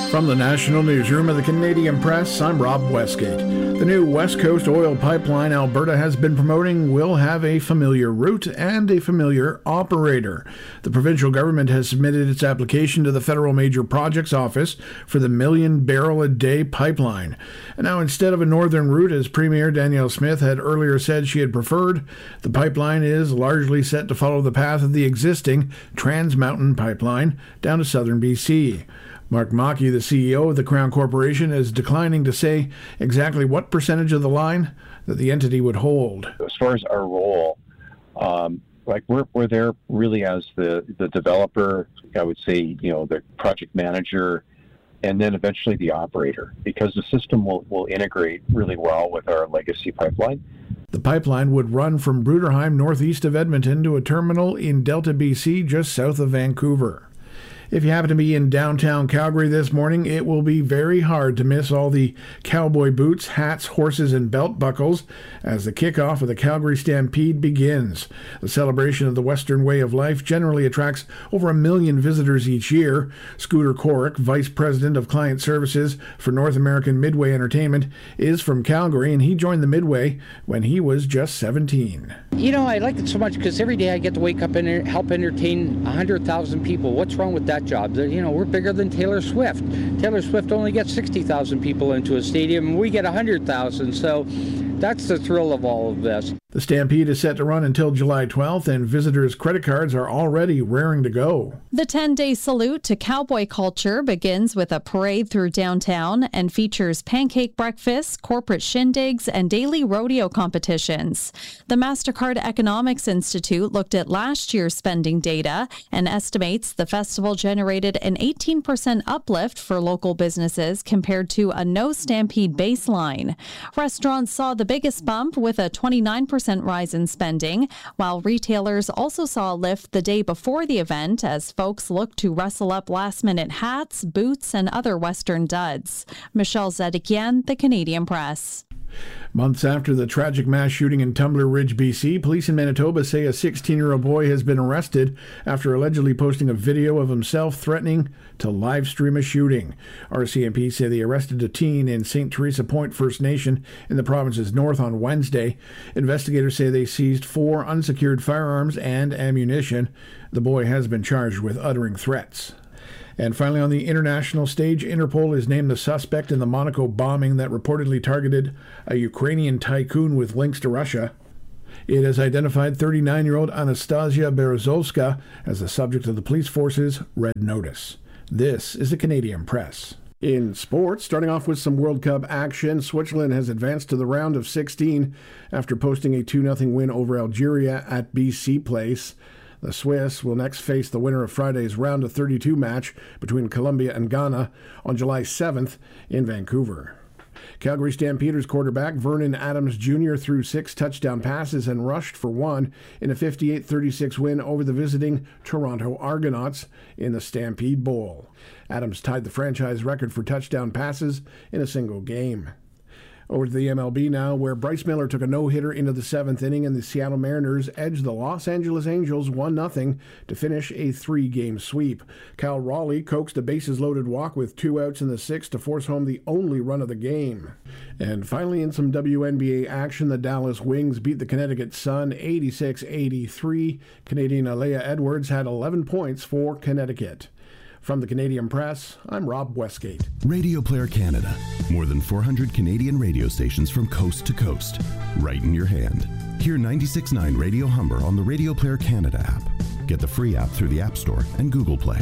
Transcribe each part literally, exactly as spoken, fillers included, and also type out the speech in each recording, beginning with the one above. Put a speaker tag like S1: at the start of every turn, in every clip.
S1: From the National Newsroom of the Canadian Press, I'm Rob Westgate. The new West Coast oil pipeline Alberta has been promoting will have a familiar route and a familiar operator. The provincial government has submitted its application to the Federal Major Projects Office for the million barrel a day pipeline. And now, instead of a northern route, as Premier Danielle Smith had earlier said she had preferred, the pipeline is largely set to follow the path of the existing Trans Mountain pipeline down to southern B C. Mark Mackey, the C E O of the Crown Corporation, is declining to say exactly what percentage of the line that the entity would hold.
S2: As far as our role, um, like we're we're there really as the, the developer, I would say, you know, the project manager, and then eventually the operator, because the system will, will integrate really well with our legacy pipeline.
S1: The pipeline would run from Bruderheim, northeast of Edmonton, to a terminal in Delta, B C, just south of Vancouver. If you happen to be in downtown Calgary this morning, it will be very hard to miss all the cowboy boots, hats, horses, and belt buckles as the kickoff of the Calgary Stampede begins. The celebration of the Western way of life generally attracts over a million visitors each year. Scooter Corrick, Vice President of Client Services for North American Midway Entertainment, is from Calgary, and he joined the Midway when he was just seventeen.
S3: You know, I like it so much because every day I get to wake up and help entertain one hundred thousand people. What's wrong with that job? You know, we're bigger than Taylor Swift. Taylor Swift only gets sixty thousand people into a stadium, and we get one hundred thousand. So that's the thrill of all of this.
S1: The Stampede is set to run until July twelfth, and visitors' credit cards are already raring to go.
S4: The ten-day salute to cowboy culture begins with a parade through downtown and features pancake breakfasts, corporate shindigs, and daily rodeo competitions. The MasterCard Economics Institute looked at last year's spending data and estimates the festival generated an eighteen percent uplift for local businesses compared to a no-Stampede baseline. Restaurants saw the biggest bump with a twenty-nine percent rise in spending, while retailers also saw a lift the day before the event as folks looked to rustle up last-minute hats, boots, and other Western duds. Michelle Zedekian, The Canadian Press.
S1: Months after the tragic mass shooting in Tumbler Ridge, B C, police in Manitoba say a sixteen-year-old boy has been arrested after allegedly posting a video of himself threatening to live stream a shooting. R C M P say they arrested a teen in Saint Teresa Point First Nation in the province's north on Wednesday. Investigators say they seized four unsecured firearms and ammunition. The boy has been charged with uttering threats. And finally, on the international stage, Interpol is named the suspect in the Monaco bombing that reportedly targeted a Ukrainian tycoon with links to Russia. It has identified thirty-nine-year-old Anastasia Berezovska as the subject of the police force's red notice. This is the Canadian Press. In sports, starting off with some World Cup action, Switzerland has advanced to the round of sixteen after posting a two nothing win over Algeria at B C Place. The Swiss will next face the winner of Friday's round of thirty-two match between Colombia and Ghana on July seventh in Vancouver. Calgary Stampeders quarterback Vernon Adams Junior threw six touchdown passes and rushed for one in a fifty-eight thirty-six win over the visiting Toronto Argonauts in the Stampede Bowl. Adams tied the franchise record for touchdown passes in a single game. Over to the M L B now, where Bryce Miller took a no-hitter into the seventh inning and the Seattle Mariners edged the Los Angeles Angels one nothing to finish a three-game sweep. Cal Raleigh coaxed a bases-loaded walk with two outs in the sixth to force home the only run of the game. And finally, in some W N B A action, the Dallas Wings beat the Connecticut Sun eighty-six eighty-three. Canadian Alea Edwards had eleven points for Connecticut. From the Canadian Press, I'm Rob Westgate.
S5: Radio Player Canada. More than four hundred Canadian radio stations from coast to coast. Right in your hand. Hear ninety-six point nine Radio Humber on the Radio Player Canada app. Get the free app through the App Store and Google Play.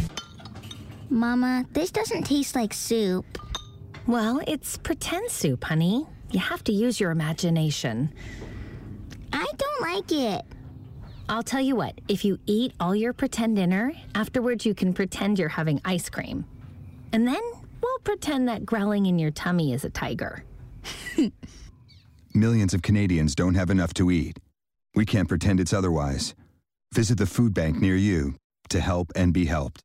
S6: Mama, this doesn't taste like soup.
S7: Well, it's pretend soup, honey. You have to use your imagination.
S6: I don't like it.
S7: I'll tell you what, if you eat all your pretend dinner, afterwards you can pretend you're having ice cream. And then we'll pretend that growling in your tummy is a tiger.
S8: Millions of Canadians don't have enough to eat. We can't pretend it's otherwise. Visit the food bank near you to help and be helped.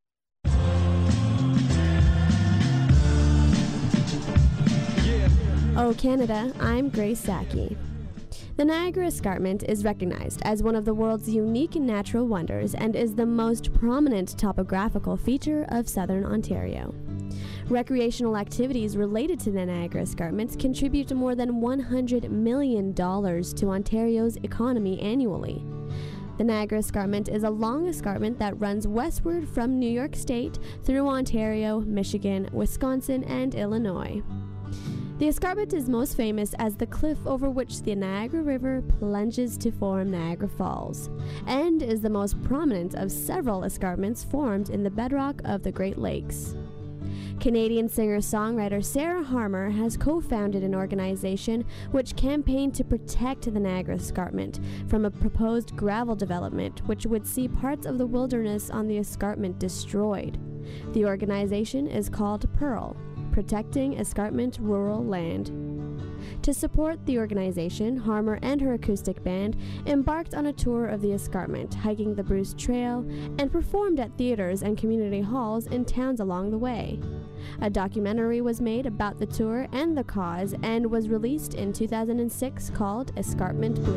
S9: Oh Canada, I'm Grace Saki. The Niagara Escarpment is recognized as one of the world's unique natural wonders and is the most prominent topographical feature of southern Ontario. Recreational activities related to the Niagara Escarpment contribute to more than one hundred million dollars to Ontario's economy annually. The Niagara Escarpment is a long escarpment that runs westward from New York State through Ontario, Michigan, Wisconsin, and Illinois. The escarpment is most famous as the cliff over which the Niagara River plunges to form Niagara Falls, and is the most prominent of several escarpments formed in the bedrock of the Great Lakes. Canadian singer-songwriter Sarah Harmer has co-founded an organization which campaigned to protect the Niagara Escarpment from a proposed gravel development which would see parts of the wilderness on the escarpment destroyed. The organization is called PEARL, Protecting Escarpment Rural Land. To support the organization, Harmer and her acoustic band embarked on a tour of the escarpment, hiking the Bruce Trail, and performed at theaters and community halls in towns along the way. A documentary was made about the tour and the cause and was released in two thousand six called Escarpment Blues.